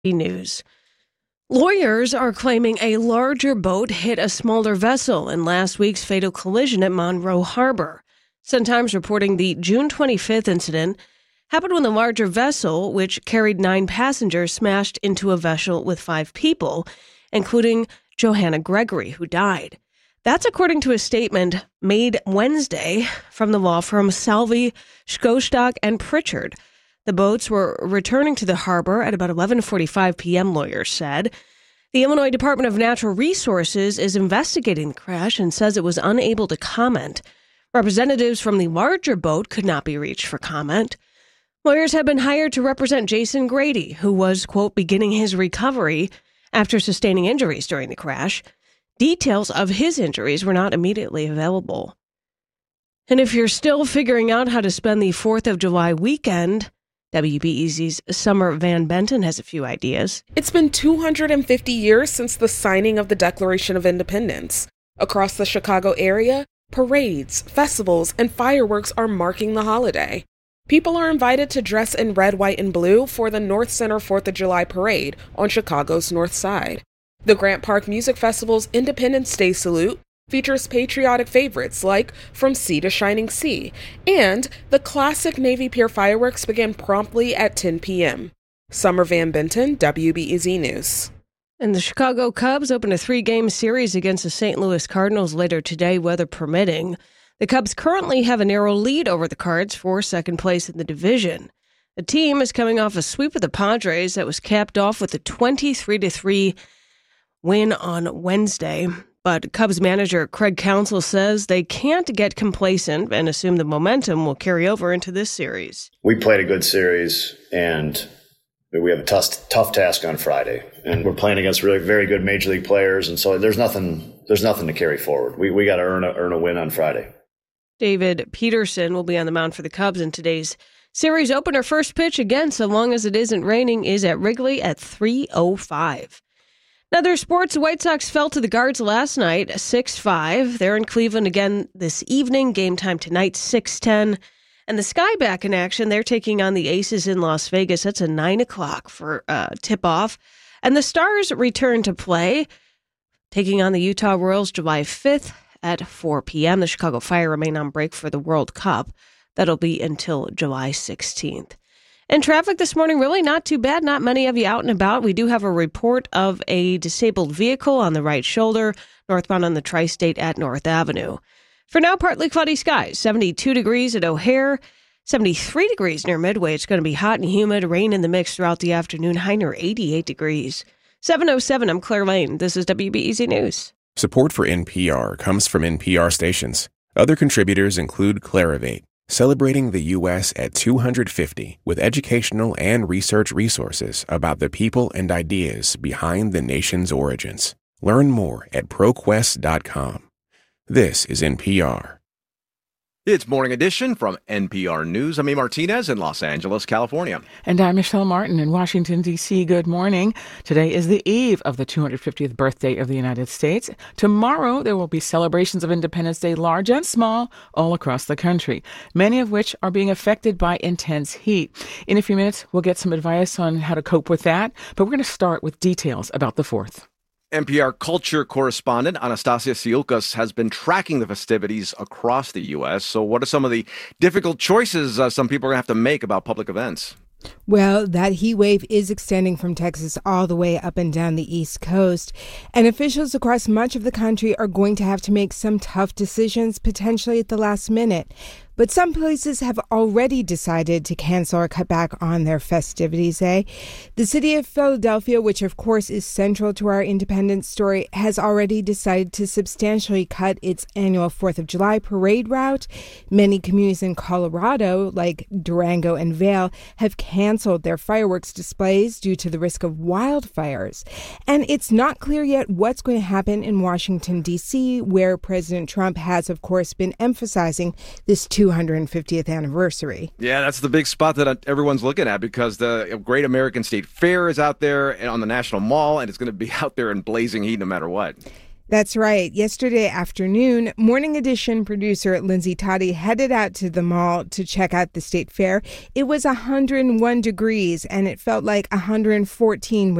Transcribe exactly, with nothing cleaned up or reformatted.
News. Lawyers are claiming a larger boat hit a smaller vessel in last week's fatal collision at Monroe Harbor. Sun-Times reporting the June twenty-fifth incident happened when the larger vessel, which carried nine passengers, smashed into a vessel with five people, including Johanna Gregory, who died. That's according to a statement made Wednesday from the law firm Salvey, Schostock and Pritchard. The boats were returning to the harbor at about eleven forty-five p.m., lawyers said. The Illinois Department of Natural Resources is investigating the crash and says it was unable to comment. Representatives from the larger boat could not be reached for comment. Lawyers have been hired to represent Jason Grady, who was, quote, beginning his recovery after sustaining injuries during the crash. Details of his injuries were not immediately available. And if you're still figuring out how to spend the fourth of July weekend, W B E Z's Summer Van Benton has a few ideas. It's been two hundred fifty years since the signing of the Declaration of Independence. Across the Chicago area, parades, festivals, and fireworks are marking the holiday. People are invited to dress in red, white, and blue for the North Center fourth of July parade on Chicago's North Side. The Grant Park Music Festival's Independence Day Salute features patriotic favorites like From Sea to Shining Sea, and the classic Navy Pier fireworks begin promptly at ten p.m. Summer Van Benton, W B E Z News. And the Chicago Cubs open a three-game series against the Saint Louis Cardinals later today, weather permitting. The Cubs currently have a narrow lead over the Cards for second place in the division. The team is coming off a sweep of the Padres that was capped off with a twenty-three to three win on Wednesday. But Cubs manager Craig Counsell says they can't get complacent and assume the momentum will carry over into this series. We played a good series, and we have a tough, tough task on Friday. And we're playing against really very good major league players, and so there's nothing there's nothing to carry forward. We we got to earn a, earn a win on Friday. David Peterson will be on the mound for the Cubs in today's series opener. First pitch, again, so long as it isn't raining, is at Wrigley at three oh five. In other sports, the White Sox fell to the Guards last night, six five. They're in Cleveland again this evening. Game time tonight, six ten. And the Sky back in action. They're taking on the Aces in Las Vegas. That's a nine o'clock for uh, tip-off. And the Stars return to play, taking on the Utah Royals July fifth at four p.m. The Chicago Fire remain on break for the World Cup. That'll be until July sixteenth. And traffic this morning, really not too bad. Not many of you out and about. We do have a report of a disabled vehicle on the right shoulder, northbound on the Tri-State at North Avenue. For now, partly cloudy skies, seventy-two degrees at O'Hare, seventy-three degrees near Midway. It's going to be hot and humid, rain in the mix throughout the afternoon, high near eighty-eight degrees. seven oh seven, I'm Claire Lane. This is W B E Z News. Support for N P R comes from N P R stations. Other contributors include Clarivate, celebrating the U S at two hundred fifty with educational and research resources about the people and ideas behind the nation's origins. Learn more at ProQuest dot com. This is N P R. It's Morning Edition from N P R News. I'm E. Martinez in Los Angeles, California. And I'm Michelle Martin in Washington, D C. Good morning. Today is the eve of the two hundred fiftieth birthday of the United States. Tomorrow, there will be celebrations of Independence Day, large and small, all across the country, many of which are being affected by intense heat. In a few minutes, we'll get some advice on how to cope with that, but we're going to start with details about the fourth. N P R culture correspondent Anastasia Siulkas has been tracking the festivities across the U S. So what are some of the difficult choices uh, some people are going to have to make about public events? Well, that heat wave is extending from Texas all the way up and down the East Coast. And officials across much of the country are going to have to make some tough decisions, potentially at the last minute. But some places have already decided to cancel or cut back on their festivities, eh? The city of Philadelphia, which of course is central to our independence story, has already decided to substantially cut its annual fourth of July parade route. Many communities in Colorado, like Durango and Vail, have canceled their fireworks displays due to the risk of wildfires. And it's not clear yet what's going to happen in Washington, D C, where President Trump has, of course, been emphasizing this two hundred fiftieth anniversary. Yeah, that's the big spot that everyone's looking at because the Great American State Fair is out there on the National Mall, and it's going to be out there in blazing heat no matter what. That's right. Yesterday afternoon, Morning Edition producer Lindsay Toddy headed out to the mall to check out the state fair. It was one hundred one degrees, and it felt like one hundred fourteen with